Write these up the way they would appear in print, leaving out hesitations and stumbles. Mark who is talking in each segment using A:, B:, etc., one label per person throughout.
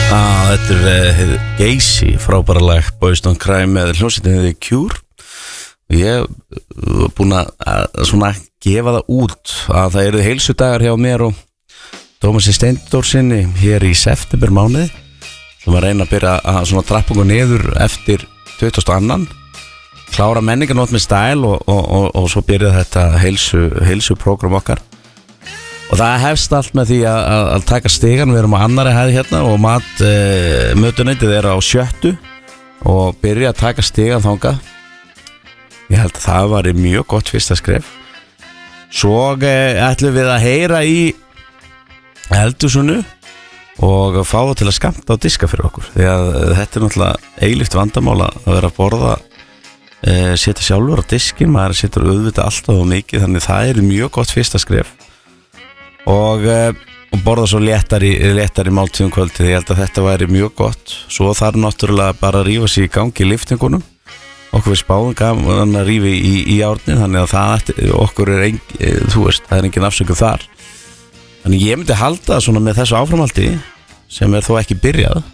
A: Þetta Geysi, frábæra lag Boys Don't Cry með hljómsveitinni The Cure. Ég er búin að svona gefa það út að það eru heilsudagar hjá mér og Tómasi Steindórsinni hér í september mánuði. Þú var reyna að byrja að svona trappa okkur niður eftir 22. Klára menningarnót með stæl og svo byrja þetta heilsuprógram okkar. Og það hefst allt með því að taka stigan. Við erum á annari hæð hérna og mötuneytið er á 7. og byrja að taka stigan þangað. Ég held að það var mjög gott fyrsta skref. Svo ætlum við að heyra í eldhúsinu og fá það til að skammta á diska fyrir okkur. Því að þetta er náttúrulega eilíft vandamál að vera að borða, setja sjálfur á diskin. Maður setur auðvitað alltaf og mikið, þannig það er mjög gott fyrsta skref. Og borða svo léttari máltíðum kvöldið. Ég held að þetta væri mjög gott. Svo þarf náttúrulega bara að rífa sig í gangi í liftingunum. Okkur við spáðum gaman að rífa í árnin, þannig að það okkur það er engin afsökuð þar. Þannig ég myndi halda svona með þessu áframhaldi sem er þó ekki byrjað,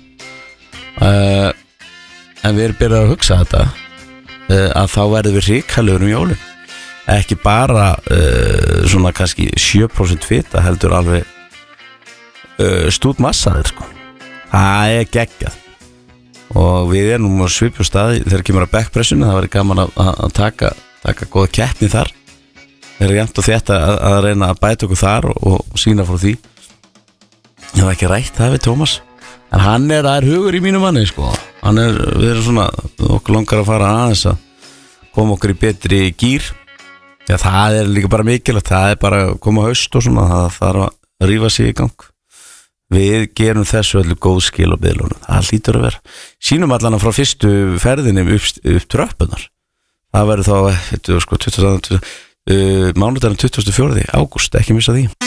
A: en við erum byrjað að hugsa þetta, að þá verðum við hrikalegur jólin. Ekki bara svona kannski 7% fita, heldur alveg stútmassaðir sko. Það er geggjað. Og við erum á svipu staði þegar kemur að backpressinu. Það verður gaman að taka góða keppni þar. Við erum jæmt og þetta að reyna að bæta okkur þar og sína frá því. Ég hef ekki rætt það við Tómas, en það er hugur í mínu manni sko. Við erum svona, okkur langar að fara aðeins að koma okkur í betri gír. Já, það er líka bara mikilvægt. Það er bara að koma haust og svona. Það þarf að rífa sig í gang. Við gerum þessu öllu góð skil og biðlunum. Það hlýtur að vera. Sýnum allan frá fyrstu ferðinni upp tröppunar. Það verður þá mánudaginn 24. ágúst, ekki missa því.